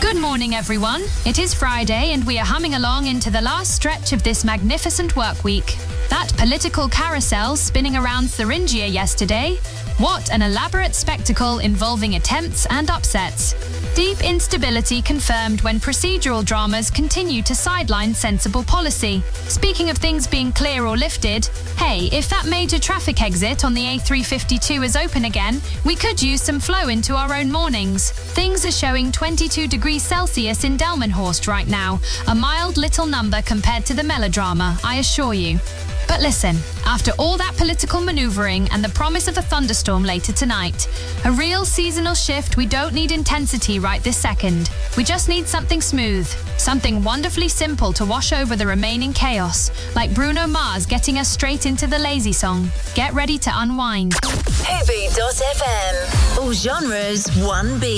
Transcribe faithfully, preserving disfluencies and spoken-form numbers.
Good morning, everyone. It is Friday and we are humming along into the last stretch of this magnificent work week. That political carousel spinning around Thuringia yesterday. What an elaborate spectacle involving attempts and upsets. Deep instability confirmed when procedural dramas continue to sideline sensible policy. Speaking of things being clear or lifted, hey, if that major traffic exit on the A three fifty-two is open again, we could use some flow into our own mornings. Things are showing twenty-two degrees Celsius in Delmenhorst right now, a mild little number compared to the melodrama, I assure you. But listen, after all that political manoeuvring and the promise of a thunderstorm later tonight, a real seasonal shift, we don't need intensity right this second. We just need something smooth, something wonderfully simple to wash over the remaining chaos, like Bruno Mars getting us straight into the lazy song. Get ready to unwind. Hoovy dot F M. All genres, one beat.